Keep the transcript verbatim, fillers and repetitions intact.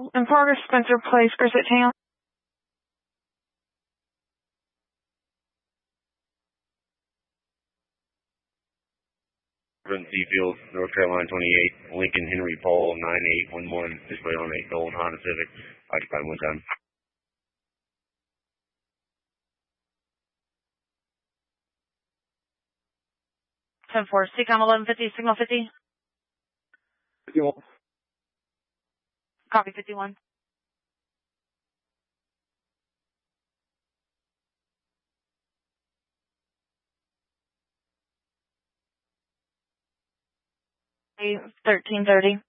In progress, Spencer Place, Grisette Town. Seafield, North Carolina twenty-eight, Lincoln Henry Paul nine eight one one, display on a gold Honda Civic, occupied one time. ten four, Seacom eleven fifty, signal fifty. fifty-one. Copy fifty-one. thirteen thirty.